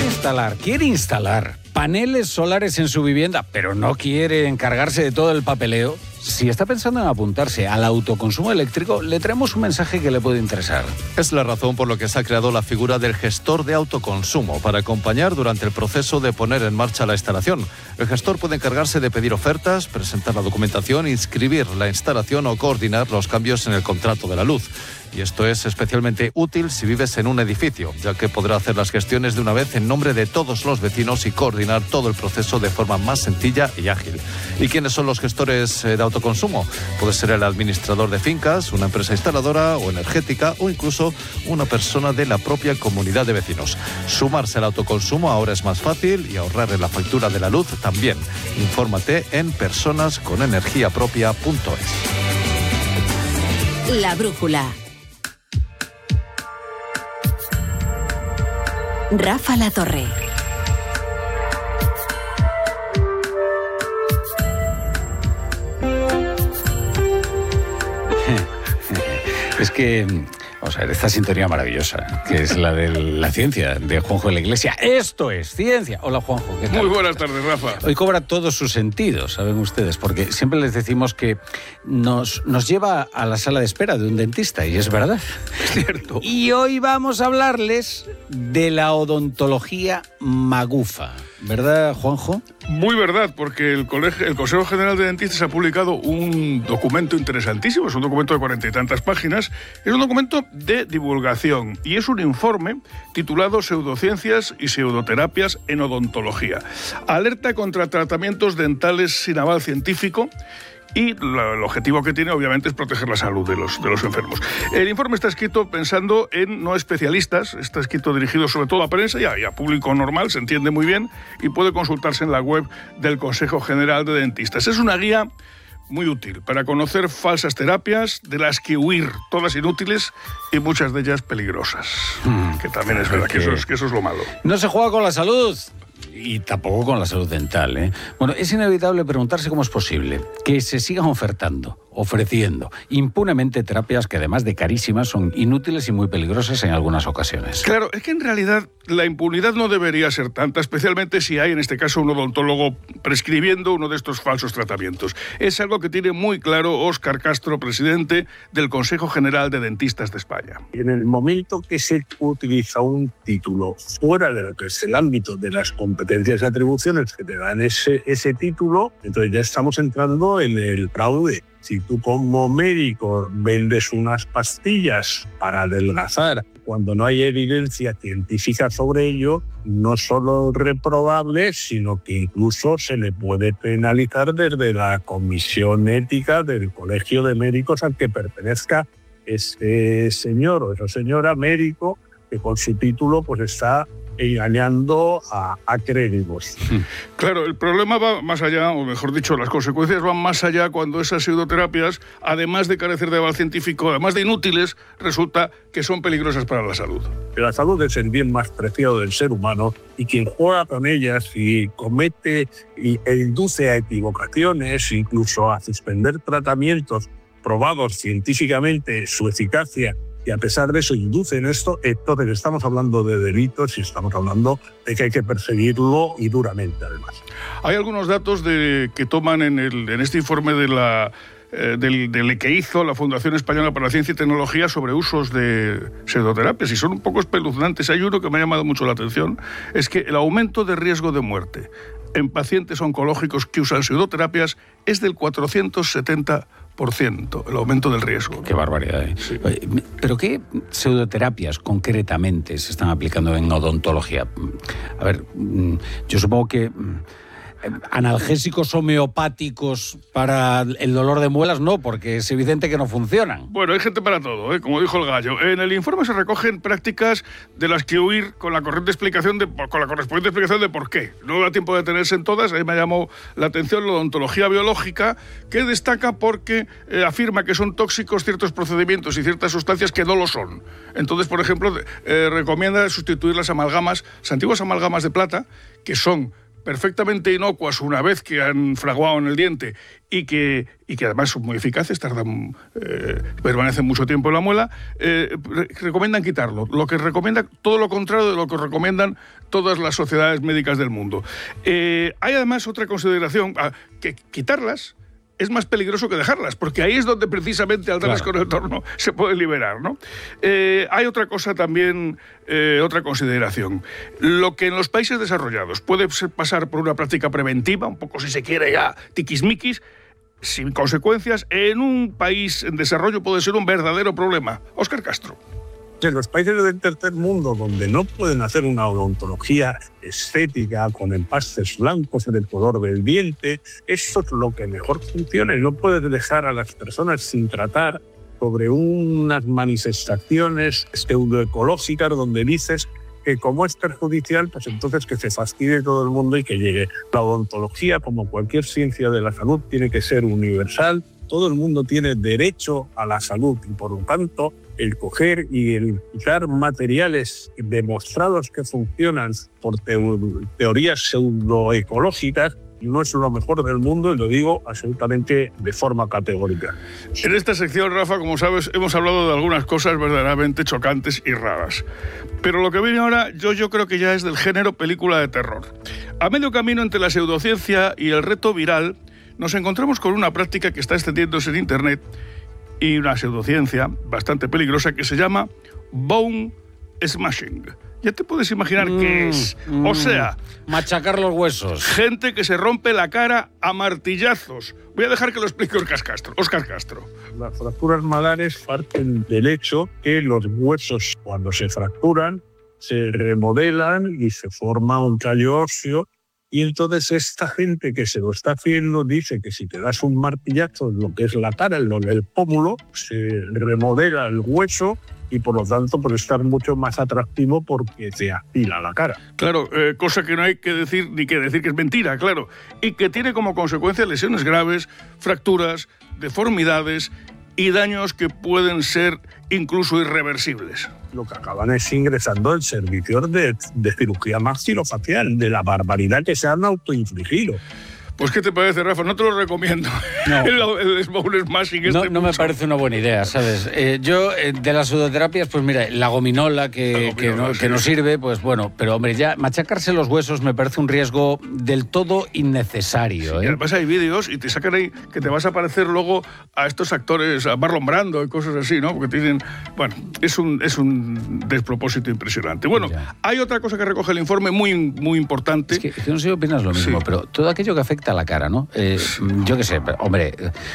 quiere instalar paneles solares en su vivienda, pero no quiere encargarse de todo el papeleo. Si está pensando en apuntarse al autoconsumo eléctrico, le traemos un mensaje que le puede interesar. Es la razón por la que se ha creado la figura del gestor de autoconsumo, para acompañar durante el proceso de poner en marcha la instalación. El gestor puede encargarse de pedir ofertas, presentar la documentación, inscribir la instalación o coordinar los cambios en el contrato de la luz. Y esto es especialmente útil si vives en un edificio, ya que podrá hacer las gestiones de una vez en nombre de todos los vecinos y coordinar todo el proceso de forma más sencilla y ágil. ¿Y quiénes son los gestores de autoconsumo? Puede ser el administrador de fincas, una empresa instaladora o energética o incluso una persona de la propia comunidad de vecinos. Sumarse al autoconsumo ahora es más fácil y ahorrar en la factura de la luz también. Infórmate en personasconenergiapropia.es. La brújula. Rafa La Torre. Es que, vamos a ver, esta sintonía maravillosa, que es la de la ciencia, de Juanjo de la Iglesia. Esto es ciencia. Hola, Juanjo, ¿qué tal? Muy buenas tardes, Rafa. Hoy cobra todos sus sentidos, saben ustedes, porque siempre les decimos que nos lleva a la sala de espera de un dentista, y es verdad. Es cierto. Y hoy vamos a hablarles de la odontología magufa. ¿Verdad, Juanjo? Muy verdad, porque el Consejo General de Dentistas ha publicado un documento interesantísimo, es un documento de 40 y tantas páginas, es un documento de divulgación y es un informe titulado Pseudociencias y pseudoterapias en odontología. Alerta contra tratamientos dentales sin aval científico. Y el objetivo que tiene, obviamente, es proteger la salud de los enfermos. El informe está escrito pensando en no especialistas, está escrito dirigido sobre todo a prensa y a público normal, se entiende muy bien, y puede consultarse en la web del Consejo General de Dentistas. Es una guía muy útil para conocer falsas terapias de las que huir, todas inútiles y muchas de ellas peligrosas. Que también es verdad que eso es lo malo. No se juega con la salud. Y tampoco con la salud dental, ¿eh? Bueno, es inevitable preguntarse cómo es posible que se sigan ofreciendo impunemente terapias que, además de carísimas, son inútiles y muy peligrosas en algunas ocasiones. Claro, es que en realidad la impunidad no debería ser tanta, especialmente si hay, en este caso, un odontólogo prescribiendo uno de estos falsos tratamientos. Es algo que tiene muy claro Óscar Castro, presidente del Consejo General de Dentistas de España. En el momento que se utiliza un título fuera de lo que es el ámbito de las competencias y atribuciones que te dan ese título, entonces ya estamos entrando en el fraude. Si tú como médico vendes unas pastillas para adelgazar cuando no hay evidencia científica sobre ello, no solo reprobable, sino que incluso se le puede penalizar desde la comisión ética del Colegio de Médicos al que pertenezca ese señor o esa señora médico que con su título pues está engañando a créditos. Claro, el problema va más allá, o mejor dicho, las consecuencias van más allá cuando esas pseudoterapias, además de carecer de aval científico, además de inútiles, resulta que son peligrosas para la salud. La salud es el bien más preciado del ser humano y quien juega con ellas y comete e induce a equivocaciones, incluso a suspender tratamientos probados científicamente su eficacia, y a pesar de eso inducen esto, entonces estamos hablando de delitos y estamos hablando de que hay que perseguirlo y duramente, además. Hay algunos datos que toman en este informe del que hizo la Fundación Española para la Ciencia y Tecnología sobre usos de pseudoterapias y son un poco espeluznantes. Hay uno que me ha llamado mucho la atención, es que el aumento de riesgo de muerte en pacientes oncológicos que usan pseudoterapias es del 470%, el aumento del riesgo. Qué barbaridad, ¿eh? Sí. ¿Pero qué pseudoterapias concretamente se están aplicando en odontología? A ver, yo supongo que analgésicos homeopáticos para el dolor de muelas no, porque es evidente que no funcionan. Bueno, hay gente para todo, como dijo el gallo. En el informe se recogen prácticas de las que huir con la correspondiente explicación de por qué. No da tiempo de detenerse en todas. Ahí me llamó la atención la odontología biológica, que destaca porque afirma que son tóxicos ciertos procedimientos y ciertas sustancias que no lo son. Entonces, por ejemplo, recomienda sustituir las antiguas amalgamas de plata, que son perfectamente inocuas una vez que han fraguado en el diente y que además son muy eficaces, permanecen mucho tiempo en la muela, recomiendan quitarlo. Lo que recomienda, todo lo contrario de lo que recomiendan todas las sociedades médicas del mundo. Hay además otra consideración, que quitarlas es más peligroso que dejarlas, porque ahí es donde precisamente al darles con el entorno se puede liberar, ¿no? Hay otra cosa también, otra consideración. Lo que en los países desarrollados puede pasar por una práctica preventiva, un poco si se quiere ya tiquismiquis, sin consecuencias, en un país en desarrollo puede ser un verdadero problema. Óscar Castro. En los países del tercer mundo, donde no pueden hacer una odontología estética con empastes blancos en el color del diente, eso es lo que mejor funciona. Y no puedes dejar a las personas sin tratar sobre unas manifestaciones pseudoecológicas donde dices que como es perjudicial, pues entonces que se fastidie todo el mundo y que llegue. La odontología, como cualquier ciencia de la salud, tiene que ser universal. Todo el mundo tiene derecho a la salud y, por lo tanto, el coger y el usar materiales demostrados que funcionan por teorías pseudoecológicas no es lo mejor del mundo, y lo digo absolutamente de forma categórica. En esta sección, Rafa, como sabes, hemos hablado de algunas cosas verdaderamente chocantes y raras. Pero lo que viene ahora, yo creo que ya es del género película de terror. A medio camino entre la pseudociencia y el reto viral, nos encontramos con una práctica que está extendiéndose en Internet y una pseudociencia bastante peligrosa que se llama bone smashing. Ya te puedes imaginar qué es. O sea, machacar los huesos. Gente que se rompe la cara a martillazos. Voy a dejar que lo explique Óscar Castro. Las fracturas malares parten del hecho que los huesos, cuando se fracturan, se remodelan y se forma un callo óseo. Y entonces esta gente que se lo está haciendo dice que si te das un martillazo en lo que es la cara, en lo del pómulo, se remodela el hueso y por lo tanto puede estar mucho más atractivo porque se afila la cara. Claro, cosa que no hay que decir ni que decir que es mentira, claro. Y que tiene como consecuencia lesiones graves, fracturas, deformidades y daños que pueden ser incluso irreversibles. Lo que acaban es ingresando en servicios de cirugía maxilofacial, de la barbaridad que se han autoinfligido. Pues, ¿qué te parece, Rafa? No te lo recomiendo. No. El bone smashing no me parece una buena idea, ¿sabes? Yo, de las pseudoterapias, pues mira, la gominola que nos sirve, pues bueno, pero hombre, ya machacarse los huesos me parece un riesgo del todo innecesario. Sí, y además hay vídeos y te sacan ahí que te vas a parecer luego a estos actores, a Marlon Brando y cosas así, ¿no? Porque te dicen, bueno, es un despropósito impresionante. Bueno, hay otra cosa que recoge el informe muy, muy importante. Es que no sé si opinas lo mismo, pero todo aquello que afecta a la cara, ¿no? Yo qué sé, hombre,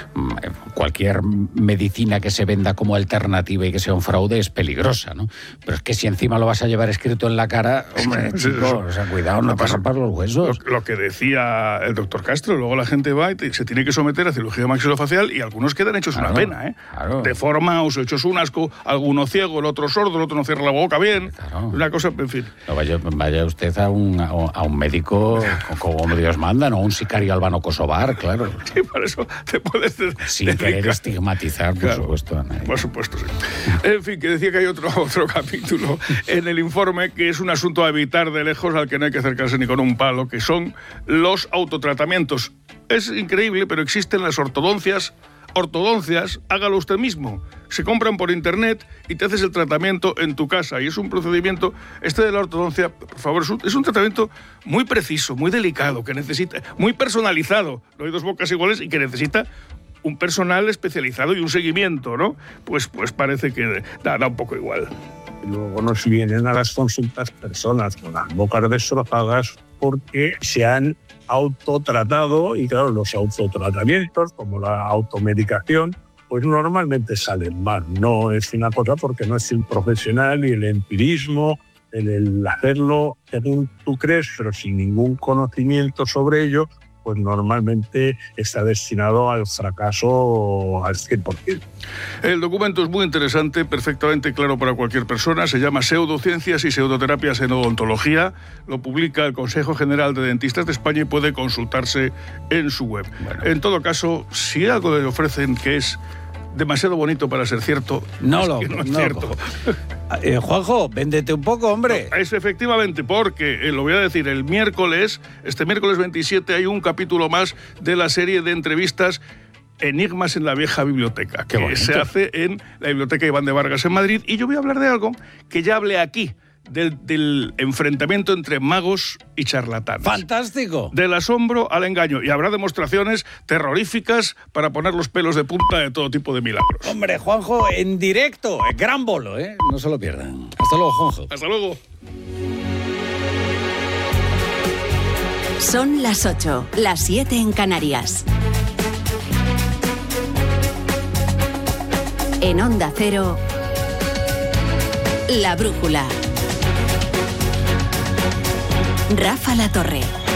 cualquier medicina que se venda como alternativa y que sea un fraude es peligrosa, ¿no? Pero es que si encima lo vas a llevar escrito en la cara, hombre, chico, o sea, cuidado, no te rompas los huesos. Lo que decía el doctor Castro, luego la gente va y se tiene que someter a cirugía maxilofacial y algunos quedan hechos una pena, ¿eh? Claro. Deformados, hechos un asco, alguno ciego, el otro sordo, el otro no cierra la boca bien. Claro. Una cosa, en fin. No, vaya usted a un médico como Dios manda, no un sicario albano kosovar, claro. Sí, por eso te puedes sin querer estigmatizar, por supuesto. Por supuesto, sí. En fin, que decía que hay otro capítulo en el informe que es un asunto a evitar de lejos, al que no hay que acercarse ni con un palo, que son los autotratamientos. Es increíble, pero existen las ortodoncias, hágalo usted mismo. Se compran por internet y te haces el tratamiento en tu casa. Y es un procedimiento, de la ortodoncia, por favor, es un tratamiento muy preciso, muy delicado, que necesita, muy personalizado. No hay dos bocas iguales y que necesita un personal especializado y un seguimiento, ¿no? Pues parece que da un poco igual. Luego nos vienen a las consultas personas con las bocas destrozadas porque se han autotratado, y claro, los autotratamientos, como la automedicación, pues normalmente salen mal. No es una cosa porque no es el profesional y el empirismo, el hacerlo según tú crees, pero sin ningún conocimiento sobre ello, pues normalmente está destinado al fracaso al 100%. El documento es muy interesante, perfectamente claro para cualquier persona. Se llama Pseudociencias y Pseudoterapias en Odontología. Lo publica el Consejo General de Dentistas de España y puede consultarse en su web. Bueno. En todo caso, si algo le ofrecen que es demasiado bonito para ser cierto, no es cierto. Juanjo, véndete un poco, hombre. No, es efectivamente, porque, lo voy a decir, este miércoles 27 hay un capítulo más de la serie de entrevistas Enigmas en la vieja biblioteca, que se hace en la Biblioteca Iván de Vargas en Madrid, y yo voy a hablar de algo que ya hablé aquí, del enfrentamiento entre magos y charlatanes. ¡Fantástico! Del asombro al engaño. Y habrá demostraciones terroríficas para poner los pelos de punta de todo tipo de milagros. Hombre, Juanjo, en directo, gran bolo, ¿eh? No se lo pierdan. Hasta luego, Juanjo. Hasta luego. Son las 8, las 7 en Canarias. En Onda Cero, La Brújula. Rafa La Torre.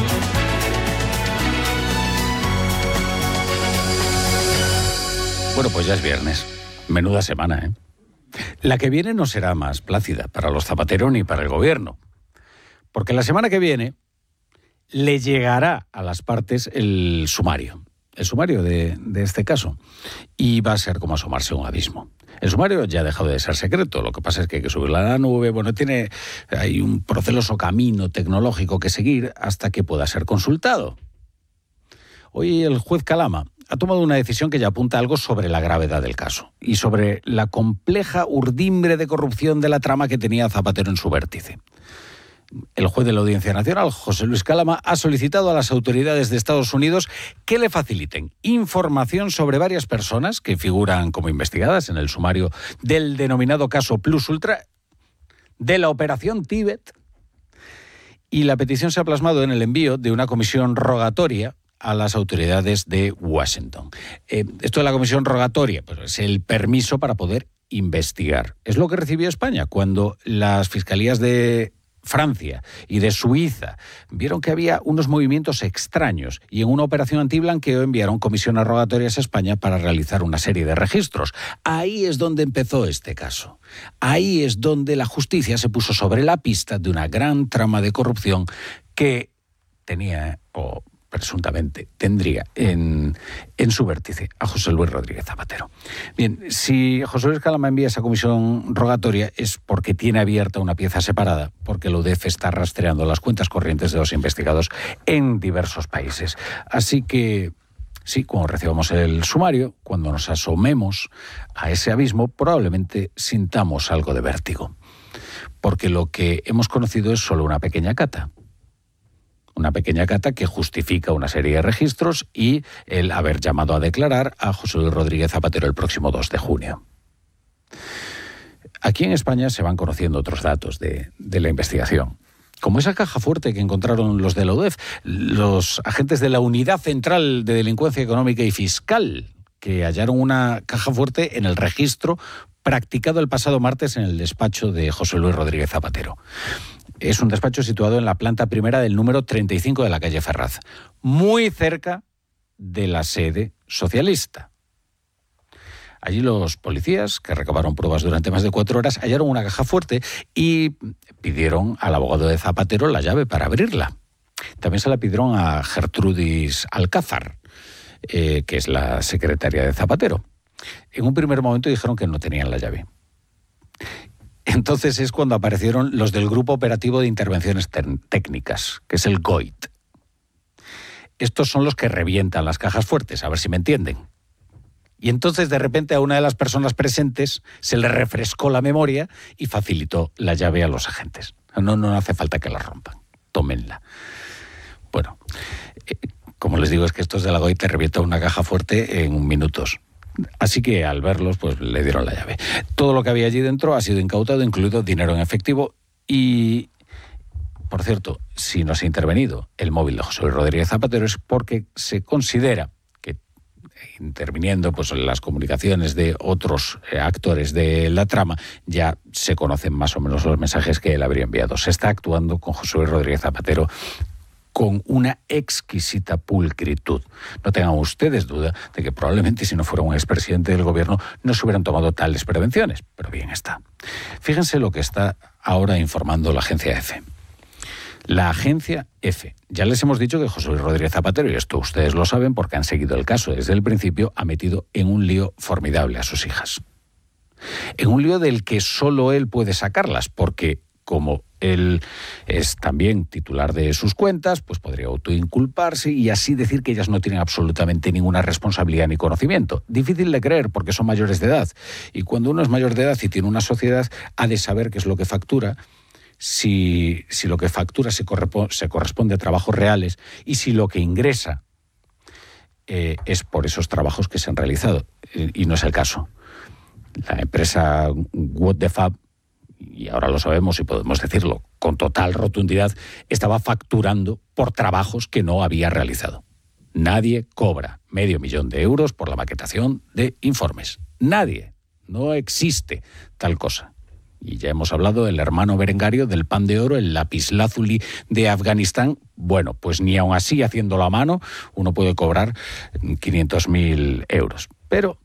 Bueno, pues ya es viernes. Menuda semana, ¿eh? La que viene no será más plácida para los Zapatero ni para el gobierno. Porque la semana que viene le llegará a las partes el sumario de este caso. Y va a ser como asomarse a un abismo. El sumario ya ha dejado de ser secreto, lo que pasa es que hay que subirlo a la nube, hay un proceloso camino tecnológico que seguir hasta que pueda ser consultado. Hoy el juez Calama ha tomado una decisión que ya apunta algo sobre la gravedad del caso y sobre la compleja urdimbre de corrupción de la trama que tenía Zapatero en su vértice. El juez de la Audiencia Nacional, José Luis Calama, ha solicitado a las autoridades de Estados Unidos que le faciliten información sobre varias personas que figuran como investigadas en el sumario del denominado caso Plus Ultra de la Operación Tíbet. Y la petición se ha plasmado en el envío de una comisión rogatoria a las autoridades de Washington. Esto de la comisión rogatoria, pues es el permiso para poder investigar. Es lo que recibió España cuando las fiscalías de Francia y de Suiza vieron que había unos movimientos extraños y en una operación antiblanqueo enviaron comisiones rogatorias a España para realizar una serie de registros. Ahí es donde empezó este caso. Ahí es donde la justicia se puso sobre la pista de una gran trama de corrupción que tenía, o presuntamente tendría en su vértice a José Luis Rodríguez Zapatero. Bien, si José Luis Calama envía esa comisión rogatoria es porque tiene abierta una pieza separada, porque la UDEF está rastreando las cuentas corrientes de los investigados en diversos países. Así que, sí, cuando recibamos el sumario, cuando nos asomemos a ese abismo, probablemente sintamos algo de vértigo. Porque lo que hemos conocido es solo una pequeña cata. Una pequeña cata que justifica una serie de registros y el haber llamado a declarar a José Luis Rodríguez Zapatero el próximo 2 de junio. Aquí en España se van conociendo otros datos de la investigación. Como esa caja fuerte que encontraron los de la UDEF, los agentes de la Unidad Central de Delincuencia Económica y Fiscal, que hallaron una caja fuerte en el registro practicado el pasado martes en el despacho de José Luis Rodríguez Zapatero. Es un despacho situado en la planta primera del número 35 de la calle Ferraz, muy cerca de la sede socialista. Allí los policías, que recabaron pruebas durante más de 4 horas, hallaron una caja fuerte y pidieron al abogado de Zapatero la llave para abrirla. También se la pidieron a Gertrudis Alcázar, que es la secretaria de Zapatero. En un primer momento dijeron que no tenían la llave. Entonces es cuando aparecieron los del Grupo Operativo de Intervenciones Técnicas, que es el GOIT. Estos son los que revientan las cajas fuertes, a ver si me entienden. Y entonces de repente a una de las personas presentes se le refrescó la memoria y facilitó la llave a los agentes. No hace falta que la rompan, tómenla. Bueno, como les digo, es que estos de la GOIT te revientan una caja fuerte en minutos. Así que al verlos, pues le dieron la llave. Todo lo que había allí dentro ha sido incautado, incluido dinero en efectivo. Y, por cierto, si no se ha intervenido el móvil de José Luis Rodríguez Zapatero es porque se considera que, interviniendo pues, en las comunicaciones de otros actores de la trama, ya se conocen más o menos los mensajes que él habría enviado. Se está actuando con José Luis Rodríguez Zapatero con una exquisita pulcritud. No tengan ustedes duda de que probablemente si no fuera un expresidente del gobierno no se hubieran tomado tales prevenciones, pero bien está. Fíjense lo que está ahora informando la agencia EFE. La agencia EFE, ya les hemos dicho que José Luis Rodríguez Zapatero, y esto ustedes lo saben porque han seguido el caso desde el principio, ha metido en un lío formidable a sus hijas. En un lío del que solo él puede sacarlas, porque como él es también titular de sus cuentas, pues podría autoinculparse y así decir que ellas no tienen absolutamente ninguna responsabilidad ni conocimiento. Difícil de creer porque son mayores de edad. Y cuando uno es mayor de edad y tiene una sociedad, ha de saber qué es lo que factura, si lo que factura se corresponde a trabajos reales y si lo que ingresa es por esos trabajos que se han realizado. Y no es el caso. La empresa What the Fab, y ahora lo sabemos y podemos decirlo con total rotundidad, estaba facturando por trabajos que no había realizado. Nadie cobra $500,000 euros por la maquetación de informes. Nadie. No existe tal cosa. Y ya hemos hablado del hermano berengario del pan de oro, el lapislázuli de Afganistán. Bueno, pues ni aun así, haciéndolo a mano, uno puede cobrar 500.000 euros. Pero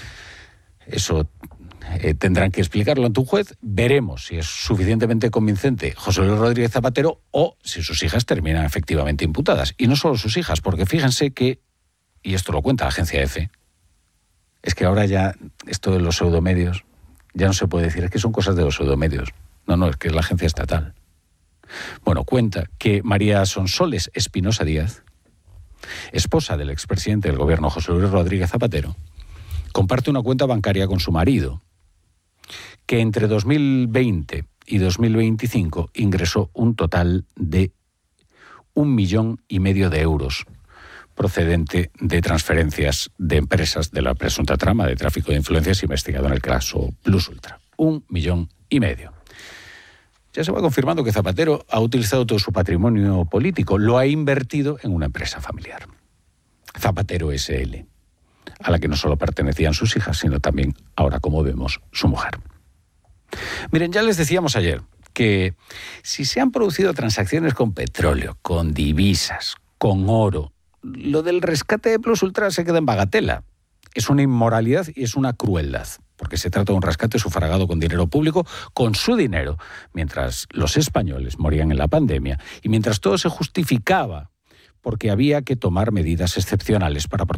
eso tendrán que explicarlo ante un juez. Veremos si es suficientemente convincente José Luis Rodríguez Zapatero o si sus hijas terminan efectivamente imputadas. Y no solo sus hijas, porque fíjense que, y esto lo cuenta la agencia EFE, es que ahora ya esto de los pseudomedios ya no se puede decir, es que son cosas de los pseudomedios. No, es que es la agencia estatal. Bueno, cuenta que María Sonsoles Espinosa Díaz, esposa del expresidente del gobierno José Luis Rodríguez Zapatero, comparte una cuenta bancaria con su marido, que entre 2020 y 2025 ingresó un total de 1,5 millones de euros procedente de transferencias de empresas de la presunta trama de tráfico de influencias investigado en el caso Plus Ultra. 1,5 millones. Ya se va confirmando que Zapatero ha utilizado todo su patrimonio político, lo ha invertido en una empresa familiar. Zapatero SL, a la que no solo pertenecían sus hijas, sino también, ahora como vemos, su mujer. Miren, ya les decíamos ayer que si se han producido transacciones con petróleo, con divisas, con oro, lo del rescate de Plus Ultra se queda en bagatela. Es una inmoralidad y es una crueldad, porque se trata de un rescate sufragado con dinero público, con su dinero, mientras los españoles morían en la pandemia y mientras todo se justificaba porque había que tomar medidas excepcionales para proteger